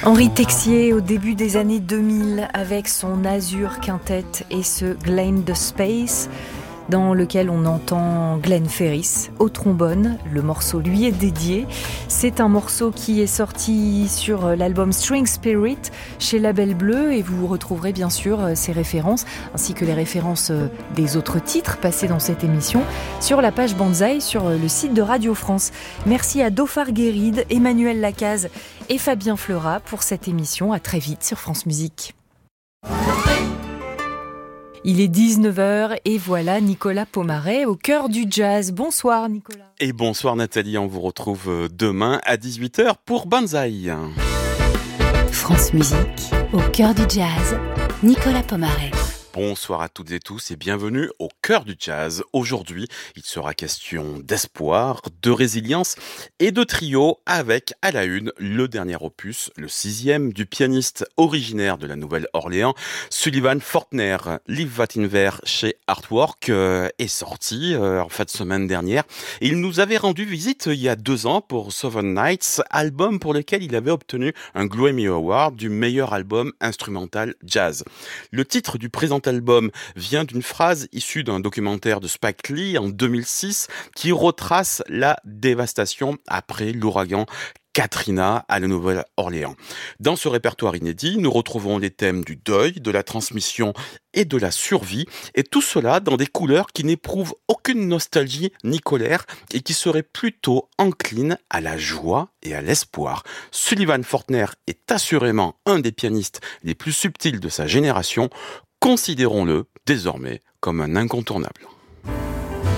Henri Texier au début des années 2000 avec son Azur Quintet et ce Glen de Space dans lequel on entend Glenn Ferris au trombone. Le morceau lui est dédié. C'est un morceau qui est sorti sur l'album String Spirit chez Label Bleu et vous retrouverez bien sûr ces références ainsi que les références des autres titres passés dans cette émission sur la page Banzai sur le site de Radio France. Merci à Dauphard Guéride, Emmanuel Lacaze et Fabien Fleurat pour cette émission. À très vite sur France Musique. Il est 19h et voilà Nicolas Pomaret au cœur du jazz. Bonsoir Nicolas. Et bonsoir Nathalie, on vous retrouve demain à 18h pour Banzai. France Musique, au cœur du jazz, Nicolas Pomaret. Bonsoir à toutes et tous et bienvenue au cœur du jazz. Aujourd'hui, il sera question d'espoir, de résilience et de trio avec à la une le dernier opus, le 6e du pianiste originaire de la Nouvelle-Orléans, Sullivan Fortner. Live That in There chez Artwork est sorti en fin de semaine dernière. Il nous avait rendu visite il y a 2 ans pour Southern Nights, album pour lequel il avait obtenu un Grammy Award du meilleur album instrumental jazz. Le titre du présent album vient d'une phrase issue d'un documentaire de Spike Lee en 2006 qui retrace la dévastation après l'ouragan Katrina à la Nouvelle-Orléans. Dans ce répertoire inédit, nous retrouvons les thèmes du deuil, de la transmission et de la survie, et tout cela dans des couleurs qui n'éprouvent aucune nostalgie ni colère et qui seraient plutôt enclines à la joie et à l'espoir. Sullivan Fortner est assurément un des pianistes les plus subtils de sa génération. Considérons-le désormais comme un incontournable.